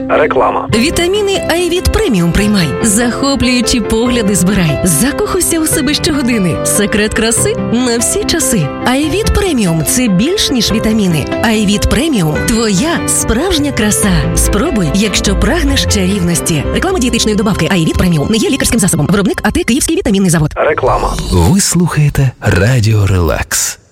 Реклама. Вітаміни Айвіт Преміум приймай. Захоплюючі погляди збирай. Закохуйся у себе щогодини. Секрет краси на всі часи. Айвіт Преміум – це більш ніж вітаміни. Айвіт Преміум – твоя справжня краса. Спробуй, якщо прагнеш чарівності. Реклама дієтичної добавки Айвіт Преміум не є лікарським засобом. Виробник АТ Київський вітамінний завод. Реклама. Ви слухаєте Радіо Релакс.